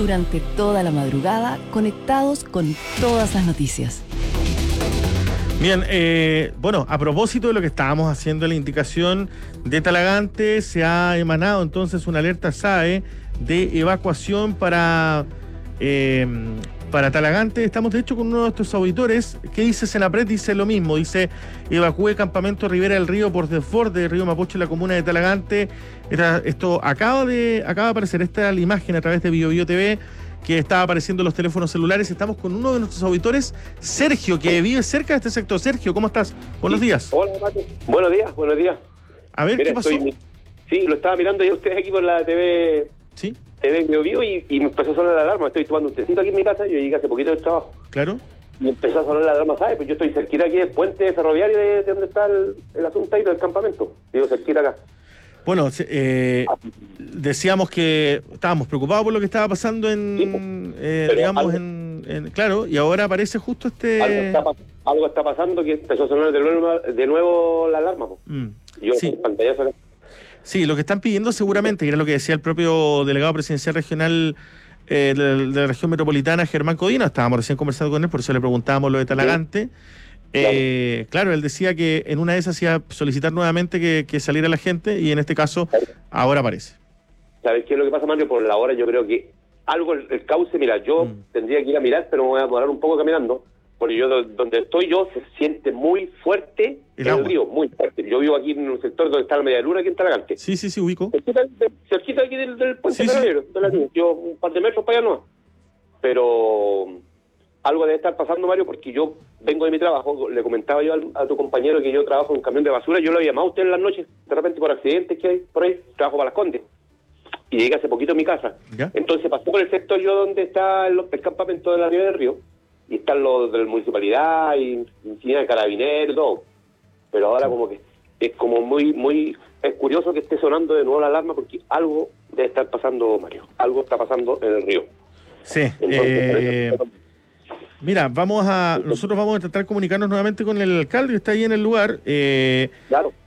Durante toda la madrugada, conectados con todas las noticias. Bien, bueno, a propósito de lo que estábamos haciendo, la indicación de Talagante, se ha emanado entonces una alerta SAE de evacuación para Talagante. Estamos de hecho con uno de nuestros auditores que dice Senapred, dice lo mismo, dice evacúe campamento Ribera del Río por desborde del río Mapocho en la comuna de Talagante. Esto acaba de aparecer, esta es la imagen a través de BioBio TV que está apareciendo en los teléfonos celulares. Estamos con uno de nuestros auditores, Sergio, que vive cerca de este sector. Sergio, ¿cómo estás? Buenos días. Hola, Mate. Buenos días. A ver, mira, ¿qué pasó? Sí, lo estaba mirando yo ustedes aquí por la TV. ¿Sí? TV Bio y me empezó a sonar la alarma. Estoy tomando un tecito aquí en mi casa. Yo llegué hace poquito del trabajo. Claro. Y empezó a sonar la alarma, ¿sabes? Pues yo estoy cerquita aquí del puente ferroviario de donde está el asunto ahí del campamento. Digo, cerquita acá. Bueno, decíamos que estábamos preocupados por lo que estaba pasando claro, y ahora aparece justo Algo está pasando que empezó a sonar de nuevo la alarma. Yo sí. en pantallazo acá. Sí, lo que están pidiendo seguramente, que era lo que decía el propio delegado presidencial regional de la región metropolitana, Germán Codina, estábamos recién conversando con él, por eso le preguntábamos lo de Talagante. Claro, él decía que en una de esas iba a solicitar nuevamente que saliera la gente y en este caso ahora aparece. ¿Sabes qué es lo que pasa, Mario? Por la hora yo creo que algo, el cauce, mira, yo tendría que ir a mirar, pero me voy a demorar un poco caminando, porque yo donde estoy yo se siente muy fuerte el río, muy fuerte. Yo vivo aquí en un sector donde está la Media Luna, aquí en Talagante. Sí, ubico. Cerquita aquí del puente ferroviario, de la línea. Yo un par de metros para allá no. Pero algo debe estar pasando, Mario, porque yo vengo de mi trabajo, le comentaba yo a tu compañero que yo trabajo en un camión de basura, yo lo había llamado a usted en las noches, de repente por accidentes que hay por ahí, trabajo para Las Condes, y llegué hace poquito a mi casa. ¿Ya? Entonces pasé por el sector yo donde está el campamento de la Ría del Río, y están los de la municipalidad, y infinidad de carabineros, todo. Pero ahora como que es como muy es curioso que esté sonando de nuevo la alarma, porque algo debe estar pasando, Mario, algo está pasando en el río. Sí, entonces, mira, nosotros vamos a intentar comunicarnos nuevamente con el alcalde que está ahí en el lugar. Claro.